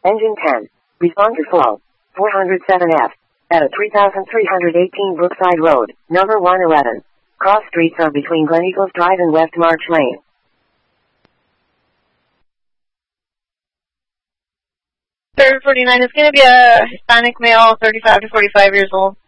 Engine 10. Responder flow. 407F. At 3318 Brookside Road, number 111. Cross streets are between Glen Eagles Drive and West March Lane. Third 49 is going to be a Hispanic male, 35 to 45 years old.